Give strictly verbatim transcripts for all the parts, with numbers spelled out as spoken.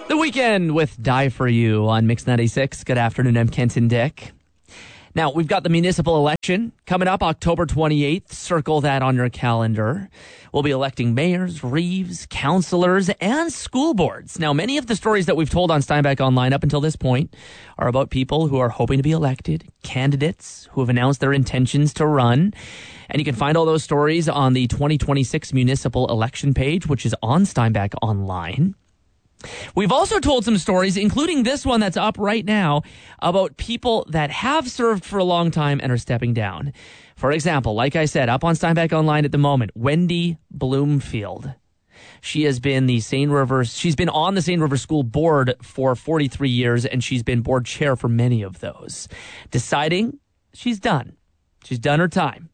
The Weekend with Die For You on Mix ninety-six. Good afternoon, I'm Kenton Dick. Now, we've got the municipal election coming up October twenty-eighth. Circle that on your calendar. We'll be electing mayors, reeves, councillors, and school boards. Now, many of the stories that we've told on Steinbach Online up until this point are about people who are hoping to be elected, candidates who have announced their intentions to run. And you can find all those stories on the twenty twenty-six municipal election page, which is on Steinbach Online. We've also told some stories, including this one that's up right now, about people that have served for a long time and are stepping down. For example, like I said, up on Steinbach Online at the moment, Wendy Bloomfield. She has been the Seine River, she's been on the Seine River School Board for forty-three years, and she's been board chair for many of those. Deciding she's done. She's done her time.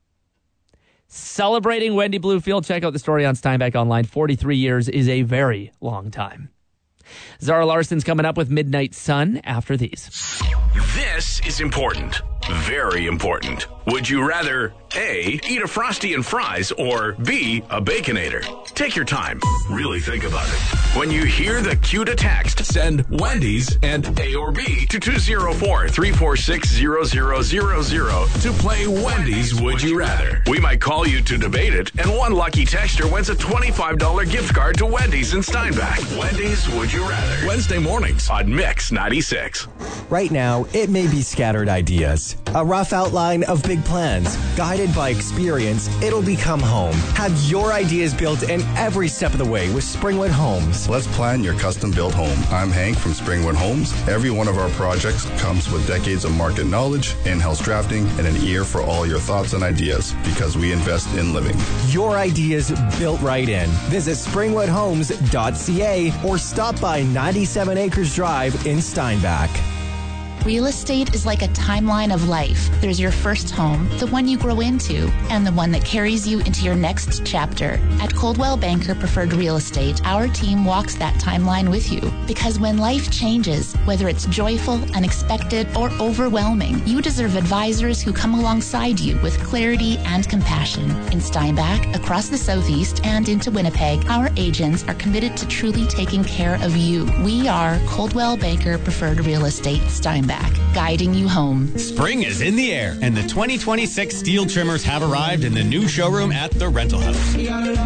Celebrating Wendy Bloomfield, check out the story on Steinbach Online. forty-three years is a very long time. Zara Larson's coming up with Midnight Sun after these. This is important. Very important. Would you rather A, eat a Frosty and fries, or B, a Baconator? Take your time. Really think about it. When you hear the cue to text, send Wendy's and A or B to two zero four, three four six, zero zero zero zero to play Wendy's Would You Rather. We might call you to debate it, and one lucky texter wins a twenty-five dollars gift card to Wendy's in Steinbach. Wendy's Would You Rather. Wednesday mornings on Mix ninety-six. Right now, it may be scattered ideas. A rough outline of big plans. Guided by experience, it'll become home. Have your ideas built in every step of the way with Springwood Homes. Let's plan your custom-built home. I'm Hank from Springwood Homes. Every one of our projects comes with decades of market knowledge, in-house drafting, and an ear for all your thoughts and ideas because we invest in living. Your ideas built right in. Visit springwood homes dot c a or stop by ninety-seven Acres Drive in Steinbach. Real estate is like a timeline of life. There's your first home, the one you grow into, and the one that carries you into your next chapter. At Coldwell Banker Preferred Real Estate, our team walks that timeline with you. Because when life changes, whether it's joyful, unexpected, or overwhelming, you deserve advisors who come alongside you with clarity and compassion. In Steinbach, across the Southeast, and into Winnipeg, our agents are committed to truly taking care of you. We are Coldwell Banker Preferred Real Estate Steinbach. Guiding you home. Spring is in the air, and the twenty twenty-six steel trimmers have arrived in the new showroom at the Rental House.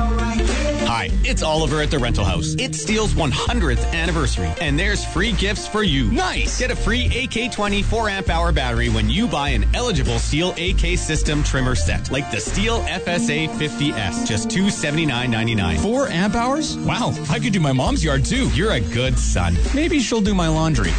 Hi, it's Oliver at the Rental House. It's Steel's one hundredth anniversary, and there's free gifts for you. Nice! Get a free A K twenty four amp hour battery when you buy an eligible Steel A K system trimmer set, like the Steel F S A fifty S, just two hundred seventy-nine ninety-nine. Four amp hours? Wow, I could do my mom's yard too. You're a good son. Maybe she'll do my laundry.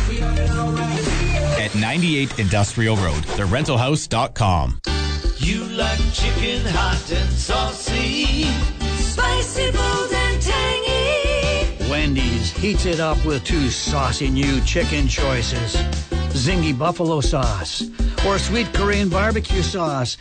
At ninety-eight Industrial Road, the rental house dot com. You like chicken hot and saucy, spicy, bold and tangy. Wendy's heats it up with two saucy new chicken choices. Zingy buffalo sauce or sweet Korean barbecue sauce.